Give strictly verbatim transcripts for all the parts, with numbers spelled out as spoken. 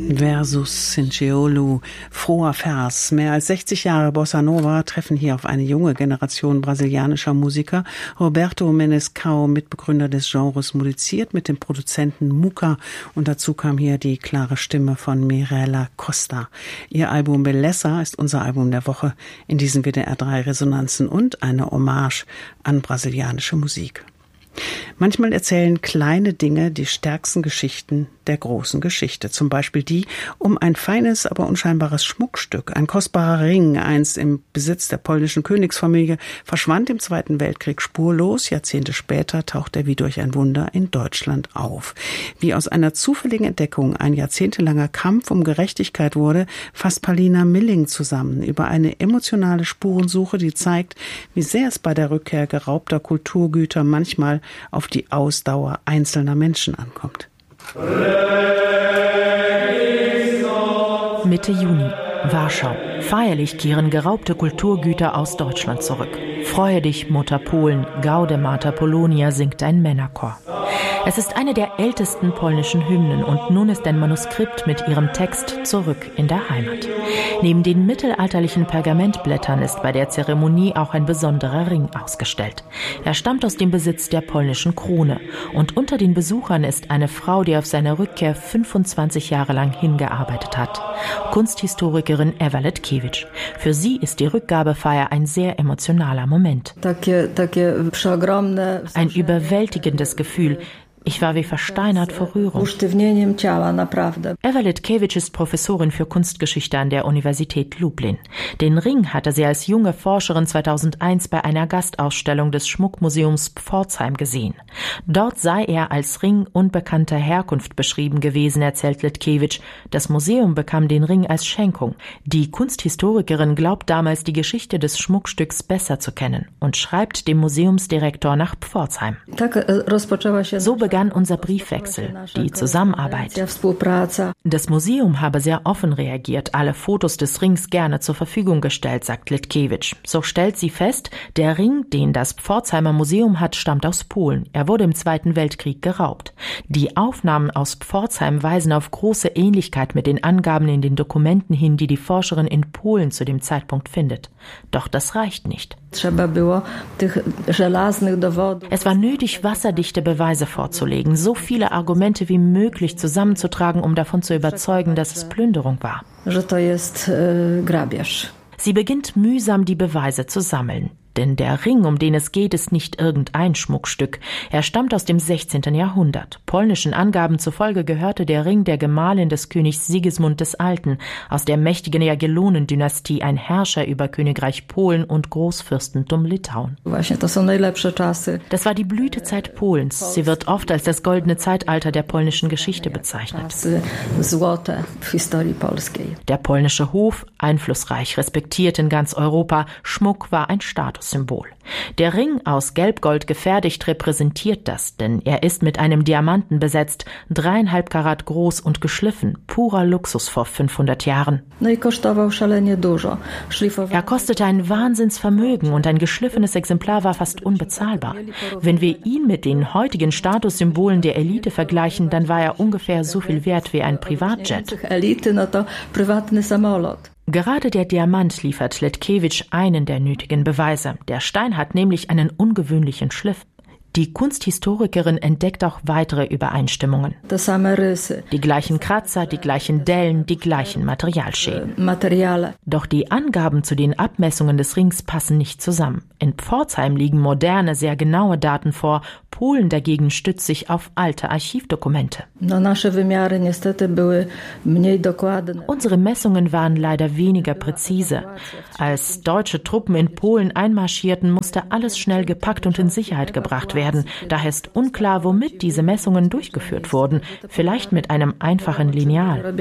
Versus Sinceolu, froher Vers. Mehr als sechzig Jahre Bossa Nova treffen hier auf eine junge Generation brasilianischer Musiker. Roberto Menescal, Mitbegründer des Genres, musiziert mit dem Produzenten Muka und dazu kam hier die klare Stimme von Mirella Costa. Ihr Album Beleza ist unser Album der Woche in diesen W D R drei Resonanzen und eine Hommage an brasilianische Musik. Manchmal erzählen kleine Dinge die stärksten Geschichten der großen Geschichte. Zum Beispiel die um ein feines, aber unscheinbares Schmuckstück. Ein kostbarer Ring, einst im Besitz der polnischen Königsfamilie, verschwand im Zweiten Weltkrieg spurlos. Jahrzehnte später taucht er wie durch ein Wunder in Deutschland auf. Wie aus einer zufälligen Entdeckung ein jahrzehntelanger Kampf um Gerechtigkeit wurde, fasst Paulina Milling zusammen über eine emotionale Spurensuche, die zeigt, wie sehr es bei der Rückkehr geraubter Kulturgüter manchmal auf die Ausdauer einzelner Menschen ankommt. Mitte Juni, Warschau. Feierlich kehren geraubte Kulturgüter aus Deutschland zurück. Freue dich, Mutter Polen, Gaude Mater Polonia singt ein Männerchor. Es ist eine der ältesten polnischen Hymnen und nun ist ein Manuskript mit ihrem Text zurück in der Heimat. Neben den mittelalterlichen Pergamentblättern ist bei der Zeremonie auch ein besonderer Ring ausgestellt. Er stammt aus dem Besitz der polnischen Krone und unter den Besuchern ist eine Frau, die auf seine Rückkehr fünfundzwanzig Jahre lang hingearbeitet hat. Kunsthistorikerin Ewa Letkiewicz. Für sie ist die Rückgabefeier ein sehr emotionaler Moment. Ein überwältigendes Gefühl. Ich war wie versteinert vor Rührung. Ewa Letkiewicz ist Professorin für Kunstgeschichte an der Universität Lublin. Den Ring hatte sie als junge Forscherin zweitausendeins bei einer Gastausstellung des Schmuckmuseums Pforzheim gesehen. Dort sei er als Ring unbekannter Herkunft beschrieben gewesen, erzählt Letkiewicz. Das Museum bekam den Ring als Schenkung. Die Kunsthistorikerin glaubt damals, die Geschichte des Schmuckstücks besser zu kennen und schreibt dem Museumsdirektor nach Pforzheim. So begann unser Briefwechsel, die Zusammenarbeit. Das Museum habe sehr offen reagiert, alle Fotos des Rings gerne zur Verfügung gestellt, sagt Letkiewicz. So stellt sie fest, der Ring, den das Pforzheimer Museum hat, stammt aus Polen. Er wurde im Zweiten Weltkrieg geraubt. Die Aufnahmen aus Pforzheim weisen auf große Ähnlichkeit mit den Angaben in den Dokumenten hin, die die Forscherin in Polen zu dem Zeitpunkt findet. Doch das reicht nicht. Es war nötig, wasserdichte Beweise vorzulegen, so viele Argumente wie möglich zusammenzutragen, um davon zu überzeugen, dass es Plünderung war. Sie beginnt mühsam, die Beweise zu sammeln. Denn der Ring, um den es geht, ist nicht irgendein Schmuckstück. Er stammt aus dem sechzehnten Jahrhundert. Polnischen Angaben zufolge gehörte der Ring der Gemahlin des Königs Sigismund des Alten, aus der mächtigen Jagiellonendynastie, ein Herrscher über Königreich Polen und Großfürstentum Litauen. Das war die Blütezeit Polens. Sie wird oft als das goldene Zeitalter der polnischen Geschichte bezeichnet. Der polnische Hof, einflussreich, respektiert in ganz Europa, Schmuck war ein Status. Symbol. Der Ring aus Gelbgold gefertigt repräsentiert das, denn er ist mit einem Diamanten besetzt, dreieinhalb Karat groß und geschliffen, purer Luxus vor fünfhundert Jahren. Er kostete ein Wahnsinnsvermögen und ein geschliffenes Exemplar war fast unbezahlbar. Wenn wir ihn mit den heutigen Statussymbolen der Elite vergleichen, dann war er ungefähr so viel wert wie ein Privatjet. Gerade der Diamant liefert Letkiewicz einen der nötigen Beweise. Der Stein hat nämlich einen ungewöhnlichen Schliff. Die Kunsthistorikerin entdeckt auch weitere Übereinstimmungen. Die gleichen Kratzer, die gleichen Dellen, die gleichen Materialschäden. Doch die Angaben zu den Abmessungen des Rings passen nicht zusammen. In Pforzheim liegen moderne, sehr genaue Daten vor. Polen dagegen stützt sich auf alte Archivdokumente. Unsere Messungen waren leider weniger präzise. Als deutsche Truppen in Polen einmarschierten, musste alles schnell gepackt und in Sicherheit gebracht werden. Daher ist unklar, womit diese Messungen durchgeführt wurden. Vielleicht mit einem einfachen Lineal.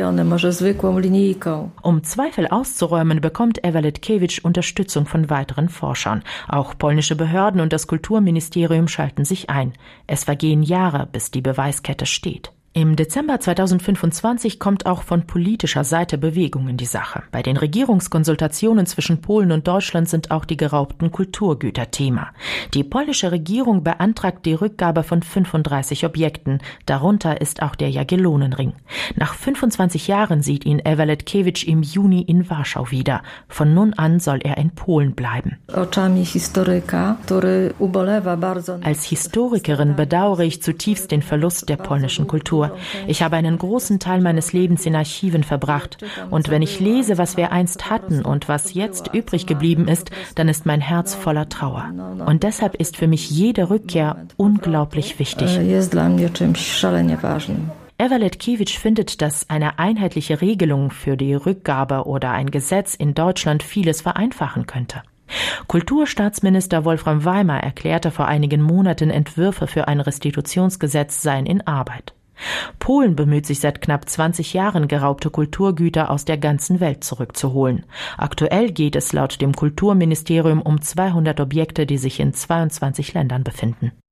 Um Zweifel auszuräumen, bekommt Ewa Letkiewicz Unterstützung von weiteren Forschern. Auch polnische Behörden und das Kulturministerium schalten sich ein. Es vergehen Jahre, bis die Beweiskette steht. Im Dezember zweitausendfünfundzwanzig kommt auch von politischer Seite Bewegung in die Sache. Bei den Regierungskonsultationen zwischen Polen und Deutschland sind auch die geraubten Kulturgüter Thema. Die polnische Regierung beantragt die Rückgabe von fünfunddreißig Objekten. Darunter ist auch der Jagiellonenring. Nach fünfundzwanzig Jahren sieht ihn Ewa Letkiewicz im Juni in Warschau wieder. Von nun an soll er in Polen bleiben. Als Historikerin bedauere ich zutiefst den Verlust der polnischen Kultur. Ich habe einen großen Teil meines Lebens in Archiven verbracht. Und wenn ich lese, was wir einst hatten und was jetzt übrig geblieben ist, dann ist mein Herz voller Trauer. Und deshalb ist für mich jede Rückkehr unglaublich wichtig. Ewa Letkiewicz findet, dass eine einheitliche Regelung für die Rückgabe oder ein Gesetz in Deutschland vieles vereinfachen könnte. Kulturstaatsminister Wolfram Weimar erklärte vor einigen Monaten, Entwürfe für ein Restitutionsgesetz seien in Arbeit. Polen bemüht sich seit knapp zwanzig Jahren, geraubte Kulturgüter aus der ganzen Welt zurückzuholen. Aktuell geht es laut dem Kulturministerium um zweihundert Objekte, die sich in zweiundzwanzig Ländern befinden.